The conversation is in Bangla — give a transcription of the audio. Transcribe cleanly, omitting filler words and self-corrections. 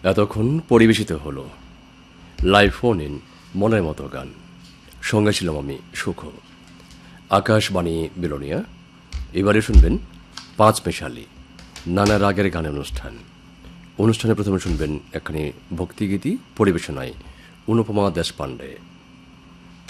এতক্ষণ পরিবেশিত হলো লাইভ ফোন ইন মনের মতো গান। সঙ্গে ছিলাম আমি সুখ। আকাশবাণী বিলোনিয়া। এবারে শুনবেন পাঁচ মেশালি নানা রাগের গানের অনুষ্ঠানে প্রথমে শুনবেন একখানি ভক্তিগীতি পরিবেশনায় অনুপমা দেশপাণ্ডে।